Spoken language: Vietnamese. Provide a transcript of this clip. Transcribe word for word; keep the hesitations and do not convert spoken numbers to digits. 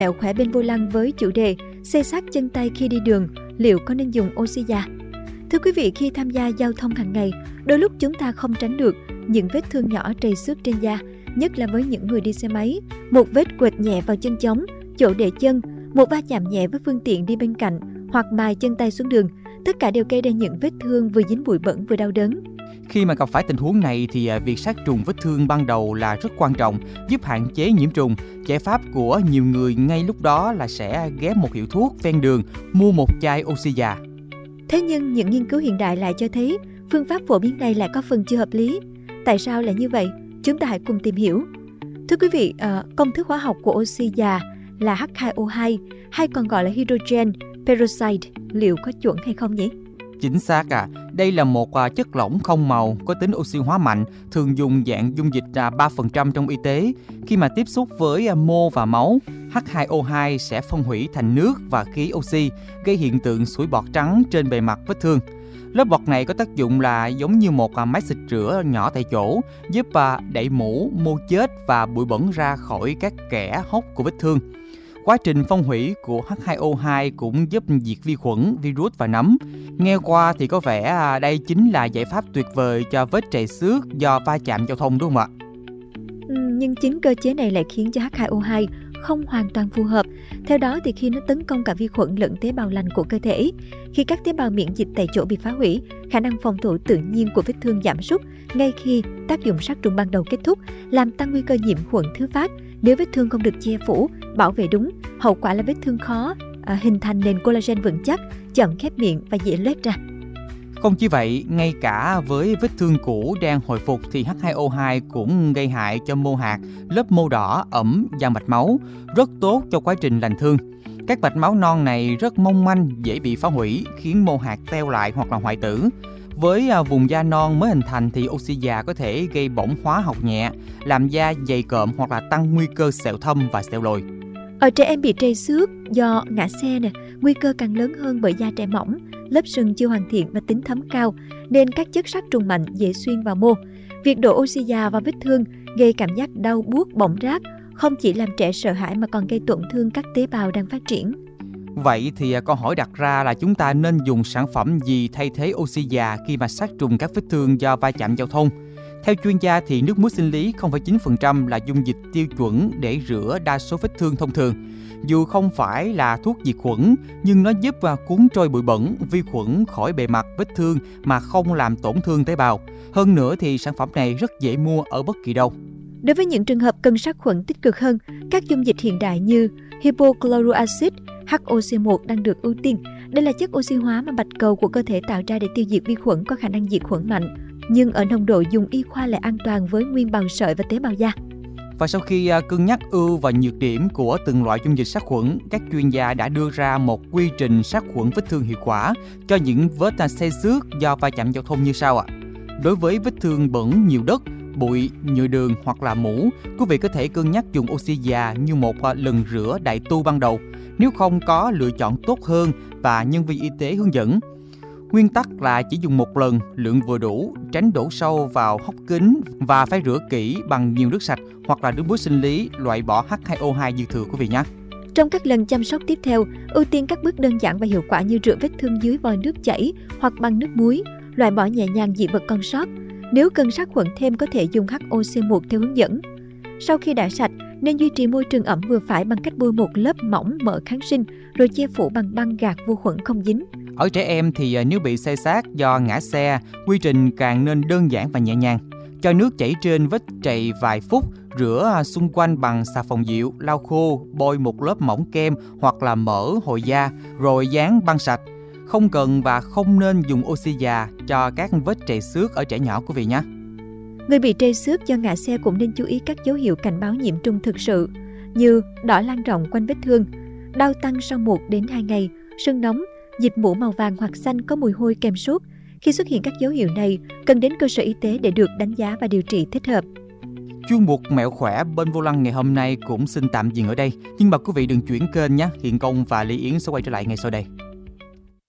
Mẹo khỏe bên vô lăng với chủ đề xê sát chân tay khi đi đường, liệu có nên dùng oxy già? Thưa quý vị, khi tham gia giao thông hàng ngày, đôi lúc chúng ta không tránh được những vết thương nhỏ trầy xước trên da, nhất là với những người đi xe máy. Một vết quệt nhẹ vào chân trống, chỗ để chân, một va chạm nhẹ với phương tiện đi bên cạnh hoặc mài chân tay xuống đường, tất cả đều gây ra những vết thương vừa dính bụi bẩn vừa đau đớn. Khi mà gặp phải tình huống này thì việc sát trùng vết thương ban đầu là rất quan trọng, giúp hạn chế nhiễm trùng. Giải pháp của nhiều người ngay lúc đó là sẽ ghé một hiệu thuốc ven đường, mua một chai oxy già. Thế nhưng những nghiên cứu hiện đại lại cho thấy phương pháp phổ biến này lại có phần chưa hợp lý. Tại sao lại như vậy? Chúng ta hãy cùng tìm hiểu. Thưa quý vị, công thức hóa học của oxy già là H hai O hai hay còn gọi là hydrogen peroxide, liệu có chuẩn hay không nhỉ? Chính xác à, đây là một uh, chất lỏng không màu có tính oxy hóa mạnh, thường dùng dạng dung dịch uh, ba phần trăm trong y tế. Khi mà tiếp xúc với uh, mô và máu, H hai O hai sẽ phân hủy thành nước và khí oxy, gây hiện tượng sủi bọt trắng trên bề mặt vết thương. Lớp bọt này có tác dụng là giống như một uh, máy xịt rửa nhỏ tại chỗ, giúp uh, đẩy mủ, mô chết và bụi bẩn ra khỏi các kẽ hốc của vết thương. Quá trình phân hủy của H hai O hai cũng giúp diệt vi khuẩn, virus và nấm. Nghe qua thì có vẻ đây chính là giải pháp tuyệt vời cho vết trầy xước do va chạm giao thông, đúng không ạ? Ừ, nhưng chính cơ chế này lại khiến cho H hai O hai không hoàn toàn phù hợp. Theo đó thì khi nó tấn công cả vi khuẩn lẫn tế bào lành của cơ thể, khi các tế bào miễn dịch tại chỗ bị phá hủy, khả năng phòng thủ tự nhiên của vết thương giảm sút ngay khi tác dụng sát trùng ban đầu kết thúc, làm tăng nguy cơ nhiễm khuẩn thứ phát. Nếu vết thương không được che phủ, bảo vệ đúng, hậu quả là vết thương khó à, hình thành nền collagen vững chắc, chậm khép miệng và dễ loét ra. Không chỉ vậy, ngay cả với vết thương cũ đang hồi phục thì H hai O hai cũng gây hại cho mô hạt, lớp mô đỏ, ẩm và mạch máu, rất tốt cho quá trình lành thương. Các mạch máu non này rất mong manh, dễ bị phá hủy, khiến mô hạt teo lại hoặc là hoại tử. Với vùng da non mới hình thành thì oxy già có thể gây bỏng hóa học nhẹ, làm da dày cộm hoặc là tăng nguy cơ sẹo thâm và sẹo lồi. Ở trẻ em bị trầy xước do ngã xe nè, nguy cơ càng lớn hơn bởi da trẻ mỏng, lớp sừng chưa hoàn thiện và tính thấm cao, nên các chất sát trùng mạnh dễ xuyên vào mô. Việc đổ oxy già vào vết thương gây cảm giác đau buốt bỏng rát, không chỉ làm trẻ sợ hãi mà còn gây tổn thương các tế bào đang phát triển. Vậy thì câu hỏi đặt ra là chúng ta nên dùng sản phẩm gì thay thế oxy già khi mà sát trùng các vết thương do va chạm giao thông? Theo chuyên gia thì nước muối sinh lý không phẩy chín phần trăm là dung dịch tiêu chuẩn để rửa đa số vết thương thông thường. Dù không phải là thuốc diệt khuẩn, nhưng nó giúp cuốn trôi bụi bẩn, vi khuẩn khỏi bề mặt vết thương mà không làm tổn thương tế bào. Hơn nữa thì sản phẩm này rất dễ mua ở bất kỳ đâu. Đối với những trường hợp cần sát khuẩn tích cực hơn, các dung dịch hiện đại như hypochlorous acid, H O C một đang được ưu tiên. Đây là chất oxy hóa mà bạch cầu của cơ thể tạo ra để tiêu diệt vi khuẩn có khả năng diệt khuẩn mạnh, nhưng ở nồng độ dùng y khoa lại an toàn với nguyên bào sợi và tế bào da. Và sau khi cân nhắc ưu và nhược điểm của từng loại dung dịch sát khuẩn, các chuyên gia đã đưa ra một quy trình sát khuẩn vết thương hiệu quả cho những vết xây xước do va chạm giao thông như sau ạ. Đối với vết thương bẩn nhiều đất, bụi, nhựa đường hoặc là mủ, quý vị có thể cân nhắc dùng oxy già như một lần rửa đại tu ban đầu. Nếu không có lựa chọn tốt hơn và nhân viên y tế hướng dẫn. Nguyên tắc là chỉ dùng một lần, lượng vừa đủ, tránh đổ sâu vào hốc kính và phải rửa kỹ bằng nhiều nước sạch hoặc là nước muối sinh lý, loại bỏ H hai O hai dư thừa quý vị nhé. Trong các lần chăm sóc tiếp theo, ưu tiên các bước đơn giản và hiệu quả như rửa vết thương dưới vòi nước chảy hoặc bằng nước muối, loại bỏ nhẹ nhàng dị vật còn sót. Nếu cần sát khuẩn thêm có thể dùng H O C một theo hướng dẫn. Sau khi đã sạch, nên duy trì môi trường ẩm vừa phải bằng cách bôi một lớp mỏng mỡ kháng sinh rồi che phủ bằng băng gạc vô khuẩn không dính. Ở trẻ em thì nếu bị xê sát do ngã xe, quy trình càng nên đơn giản và nhẹ nhàng. Cho nước chảy trên vết trầy vài phút, rửa xung quanh bằng xà phòng dịu, lau khô, bôi một lớp mỏng kem hoặc là mỡ hồi da, rồi dán băng sạch. Không cần và không nên dùng oxy già cho các vết trầy xước ở trẻ nhỏ quý vị nhé. Người bị trầy xước do ngã xe cũng nên chú ý các dấu hiệu cảnh báo nhiễm trùng thực sự như đỏ lan rộng quanh vết thương, đau tăng sau một đến hai ngày, sưng nóng, dịch mũ màu vàng hoặc xanh có mùi hôi kèm sốt. Khi xuất hiện các dấu hiệu này, cần đến cơ sở y tế để được đánh giá và điều trị thích hợp. Chuyên mục Mẹo khỏe bên vô lăng ngày hôm nay cũng xin tạm dừng ở đây. Nhưng mà quý vị đừng chuyển kênh nhé. Hiền Công và Lý Yến sẽ quay trở lại ngay sau đây.